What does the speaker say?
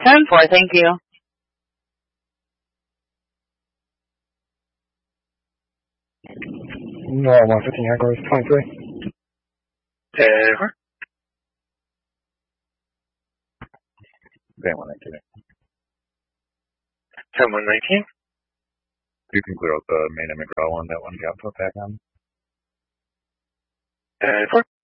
10-4, thank you. NOAA 115 Echo 23. 10-4. Van 119. 10-119. You can clear out the main and McGraw one, that one got put back on. 10-4.